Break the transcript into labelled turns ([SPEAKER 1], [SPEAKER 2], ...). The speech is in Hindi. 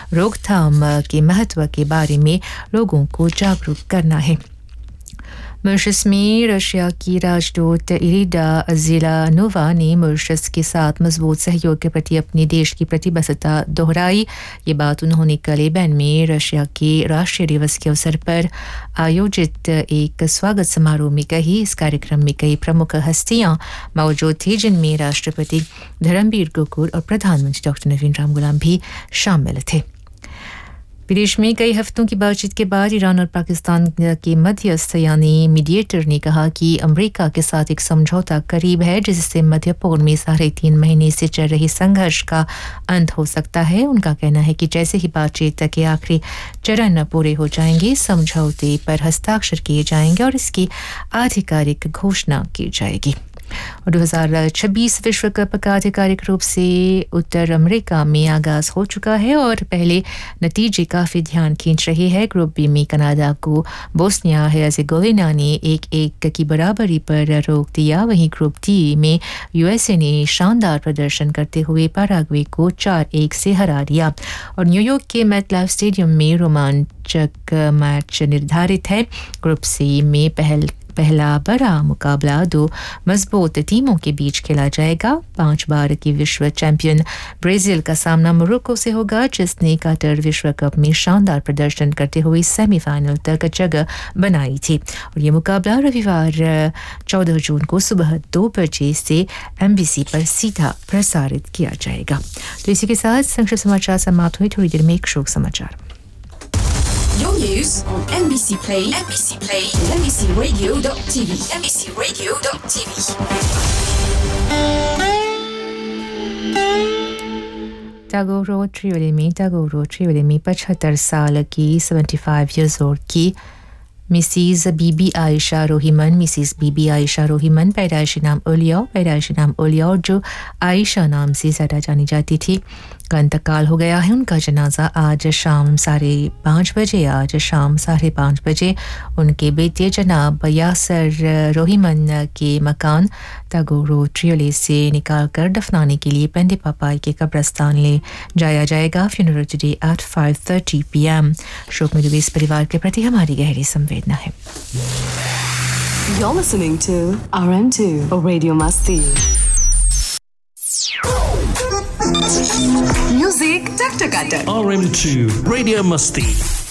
[SPEAKER 1] रोकथाम के महत्व के बारे में लोगों को जागरूक करना है। मॉरिशस में रशिया की राजदूत इरिदा ज़िलानोवा ने मॉरिशस के साथ मजबूत सहयोग के प्रति अपने देश की प्रतिबद्धता दोहराई। ये बात उन्होंने कल एबेन में रशिया के राष्ट्रीय दिवस के अवसर पर आयोजित एक स्वागत समारोह में कही। इस कार्यक्रम में कई प्रमुख हस्तियां मौजूद थी, जिनमें राष्ट्रपति धर्मवीर कुकुर और प्रधानमंत्री डॉक्टर नवीन राम गुलाम भी शामिल थे। विदेश में कई हफ्तों की बातचीत के बाद ईरान और पाकिस्तान के मध्यस्थ यानी मीडिएटर ने कहा कि अमेरिका के साथ एक समझौता करीब है, जिससे मध्य पूर्व में 3.5 महीने से चल रही संघर्ष का अंत हो सकता है। उनका कहना है कि जैसे ही बातचीत के आखिरी चरण पूरे हो जाएंगे, समझौते पर हस्ताक्षर किए जाएंगे और इसकी आधिकारिक घोषणा की जाएगी। और 2026 विश्व कप का आधिकारिक रूप से उत्तर अमेरिका में आगाज हो चुका है और पहले नतीजे काफ़ी ध्यान खींच रहे हैं। ग्रुप बी में कनाडा को बोस्निया हेर्जेगोविना ने 1-1 की बराबरी पर रोक दिया। वहीं ग्रुप डी में यूएसए ने शानदार प्रदर्शन करते हुए पैराग्वे को 4-1 से हरा दिया। और न्यूयॉर्क के मेटलाइफ स्टेडियम में रोमांचक मैच निर्धारित है। ग्रुप सी में पहला बड़ा मुकाबला 2 मजबूत टीमों के बीच खेला जाएगा। 5 बार की विश्व चैंपियन ब्राजील का सामना मोरक्को से होगा, जिसने कतर विश्व कप में शानदार प्रदर्शन करते हुए सेमीफाइनल तक जगह बनाई थी। और ये मुकाबला रविवार 14 जून को सुबह 2 बजे से एमबीसी पर सीधा प्रसारित किया जाएगा। तो इसी के साथ संक्षिप्त समाचार समाप्त हुए। थोड़ी देर में एक शोक समाचार।
[SPEAKER 2] Your news on NBC Play, NBCRadio.tv, NBCRadio.tv.
[SPEAKER 1] Tagore ट्रियोले में 75 साल की 75 years old की मिसिस बीबी आयशा रोहिमन पैदाइशी नाम ओलिया जो आयशा नाम से ज़्यादा जानी जाती थी, का इंतकाल हो गया है। उनका जनाजा आज शाम 5:30 बजे उनके बेटे जनाब यासर रोहिमन के मकान टैगोर ट्रियोले से निकाल कर दफनाने के लिए पेंडे पापाई के कब्रिस्तान ले जाया जाएगा। Funeral today at 5:30 PM। शोक में डूबे इस परिवार के प्रति हमारी गहरी संवेदना है।
[SPEAKER 3] You're listening to RM2 Radio Masti. Music Tak Tak Tak.
[SPEAKER 4] RM2 Radio Masti.